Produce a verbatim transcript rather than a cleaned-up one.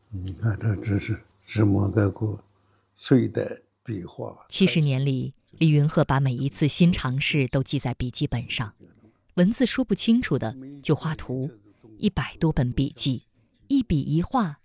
你看，这只是只抹盖过岁代笔画。 七十年里，李云鹤把每一次新尝试都记在笔记本上，文字说不清楚的就画图，一百多本笔记，一笔一画